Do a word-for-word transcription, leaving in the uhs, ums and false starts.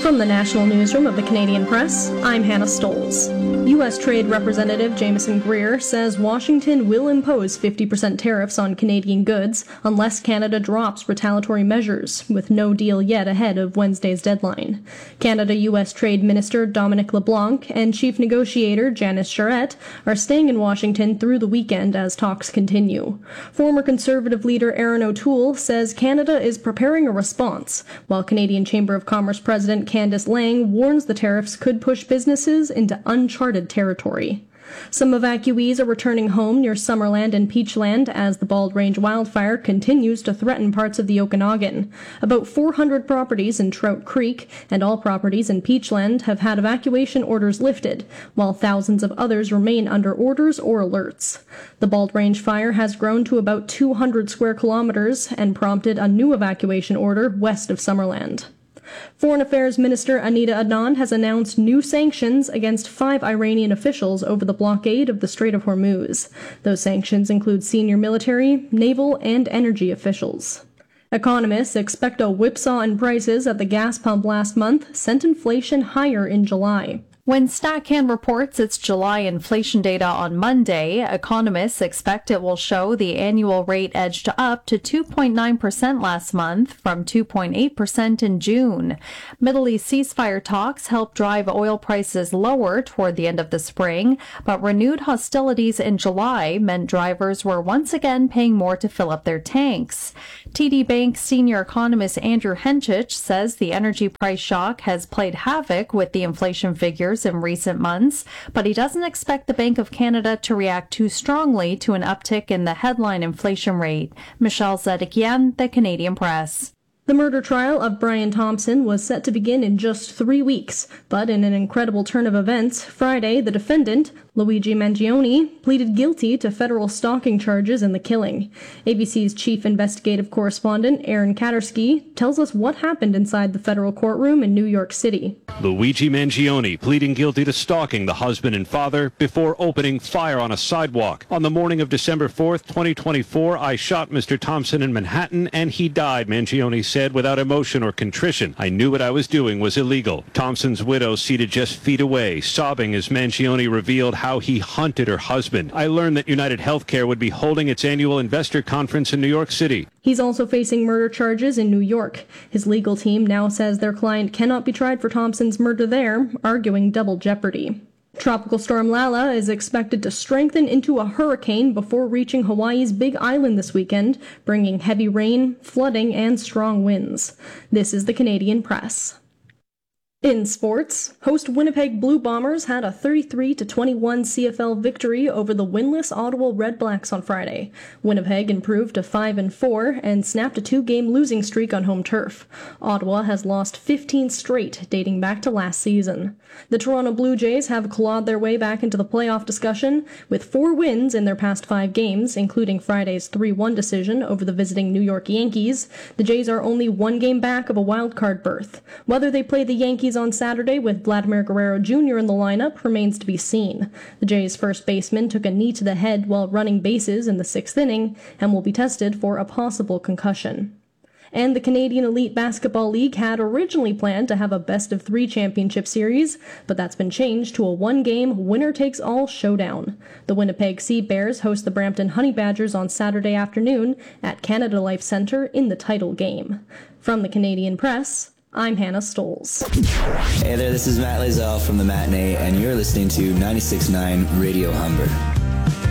From the National Newsroom of the Canadian Press, I'm Hannah Stoles. U S Trade Representative Jameson Greer says Washington will impose fifty percent tariffs on Canadian goods unless Canada drops retaliatory measures, with no deal yet ahead of Wednesday's deadline. Canada-U S Trade Minister Dominic LeBlanc and Chief Negotiator Janice Charette are staying in Washington through the weekend as talks continue. Former Conservative leader Erin O'Toole says Canada is preparing a response, while Canadian Chamber of Commerce President Candice Lang warns the tariffs could push businesses into uncharted territory. Some evacuees are returning home near Summerland and Peachland as the Bald Range wildfire continues to threaten parts of the Okanagan. About four hundred properties in Trout Creek and all properties in Peachland have had evacuation orders lifted, while thousands of others remain under orders or alerts. The Bald Range fire has grown to about two hundred square kilometers and prompted a new evacuation order west of Summerland. Foreign Affairs Minister Anita Adnan has announced new sanctions against five Iranian officials over the blockade of the Strait of Hormuz. Those sanctions include senior military, naval, and energy officials. Economists expect a whipsaw in prices at the gas pump last month sent inflation higher in July. When StatCan reports its July inflation data on Monday, economists expect it will show the annual rate edged up to two point nine percent last month from two point eight percent in June. Middle East ceasefire talks helped drive oil prices lower toward the end of the spring, but renewed hostilities in July meant drivers were once again paying more to fill up their tanks. T D Bank senior economist Andrew Henchich says the energy price shock has played havoc with the inflation figures in recent months, but he doesn't expect the Bank of Canada to react too strongly to an uptick in the headline inflation rate. Michelle Zedekian, The Canadian Press. The murder trial of Brian Thompson was set to begin in just three weeks, but in an incredible turn of events, Friday, the defendant, Luigi Mangione, pleaded guilty to federal stalking charges in the killing. A B C's chief investigative correspondent, Aaron Katersky, tells us what happened inside the federal courtroom in New York City. Luigi Mangione pleading guilty to stalking the husband and father before opening fire on a sidewalk. On the morning of December fourth, twenty twenty-four, I shot Mister Thompson in Manhattan and he died, Mangione said without emotion or contrition. I knew what I was doing was illegal. Thompson's widow seated just feet away, sobbing as Mangione revealed how he hunted her husband. I learned that United Healthcare would be holding its annual investor conference in New York City. He's also facing murder charges in New York. His legal team now says their client cannot be tried for Thompson's murder there, arguing double jeopardy. Tropical storm Lala is expected to strengthen into a hurricane before reaching Hawaii's Big Island this weekend, bringing heavy rain, flooding, and strong winds. This is the Canadian Press. In sports, host Winnipeg Blue Bombers had a thirty-three to twenty-one C F L victory over the winless Ottawa Red Blacks on Friday. Winnipeg improved to five and four and snapped a two-game losing streak on home turf. Ottawa has lost fifteen straight, dating back to last season. The Toronto Blue Jays have clawed their way back into the playoff discussion with four wins in their past five games, including Friday's three one decision over the visiting New York Yankees. The Jays are only one game back of a wild-card berth. Whether they play the Yankees on Saturday with Vladimir Guerrero Junior in the lineup remains to be seen. The Jays' first baseman took a knee to the head while running bases in the sixth inning and will be tested for a possible concussion. And the Canadian Elite Basketball League had originally planned to have a best-of-three championship series, but that's been changed to a one-game, winner-takes-all showdown. The Winnipeg Sea Bears host the Brampton Honey Badgers on Saturday afternoon at Canada Life Centre in the title game. From the Canadian Press, I'm Hannah Stoles. Hey there, this is Matt Lazell from The Matinee, and you're listening to ninety-six point nine Radio Humber.